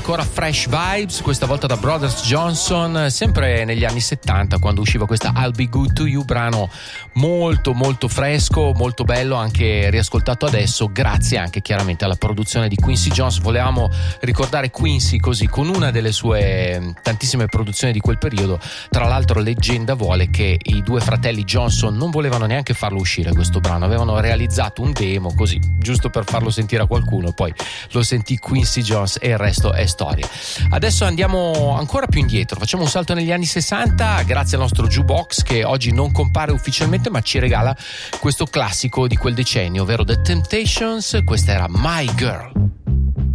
ancora Fresh Vibes, questa volta da Brothers Johnson, sempre negli anni 70 quando usciva questa I'll Be Good To You, brano molto molto fresco, molto bello, anche riascoltato adesso grazie anche chiaramente alla produzione di Quincy Jones. Volevamo ricordare Quincy così con una delle sue tantissime produzioni di quel periodo. Tra l'altro leggenda vuole che i due fratelli Johnson non volevano neanche farlo uscire questo brano, avevano realizzato un demo così giusto per farlo sentire a qualcuno, poi lo sentì Quincy Jones e il resto è storia. Adesso andiamo ancora più indietro, facciamo un salto negli anni 60 grazie al nostro jukebox che oggi non compare ufficialmente ma ci regala questo classico di quel decennio, ovvero The Temptations. Questa era My Girl.